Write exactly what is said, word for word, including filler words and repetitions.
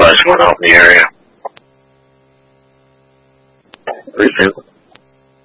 realize one out in the area. Pretty soon.